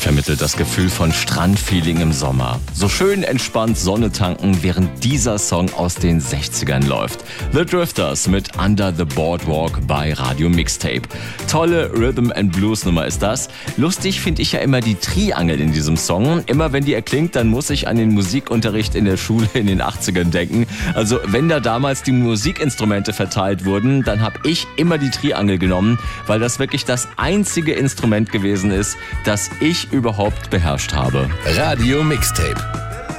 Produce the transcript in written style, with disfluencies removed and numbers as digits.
vermittelt das Gefühl von Strandfeeling im Sommer. So schön entspannt Sonne tanken, während dieser Song aus den 60ern läuft. The Drifters mit Under the Boardwalk bei Radio Mixtape. Tolle Rhythm and Blues Nummer ist das. Lustig finde ich ja immer die Triangel in diesem Song. Immer wenn die erklingt, dann muss ich an den Musikunterricht in der Schule in den 80ern denken. Also wenn da damals die Musikinstrumente verteilt wurden, dann habe ich immer die Triangel genommen, weil das wirklich das einzige Instrument gewesen ist, das ich überhaupt beherrscht habe. Radio Mixtape.